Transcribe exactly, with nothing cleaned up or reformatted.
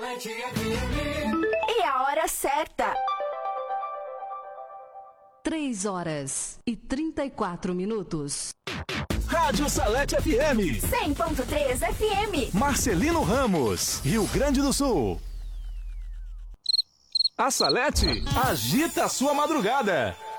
Salete F M. E a hora certa. Três horas e trinta e quatro minutos. Rádio Salete F M. cem ponto três F M. Marcelino Ramos, Rio Grande do Sul. A Salete agita a sua madrugada.